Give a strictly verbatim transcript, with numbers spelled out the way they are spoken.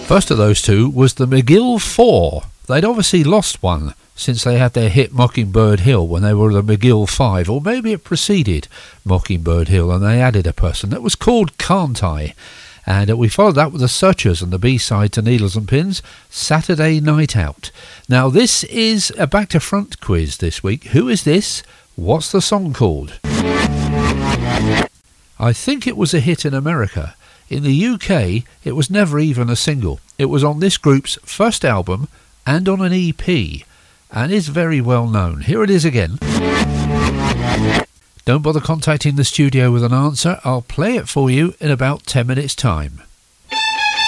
First of those two was the McGill Four. They'd obviously lost one since they had their hit Mockingbird Hill when they were the McGill Five, or maybe it preceded Mockingbird Hill and they added a person that was called Can't I? And uh, we followed that with the Searchers and the B-side to Needles and Pins, Saturday Night Out. Now this is a back to front quiz this week. Who is this? What's the song called? I think it was a hit in America. In the U K, it was never even a single. It was on this group's first album and on an E P, and is very well known. Here it is again. Don't bother contacting the studio with an answer. I'll play it for you in about ten minutes' time.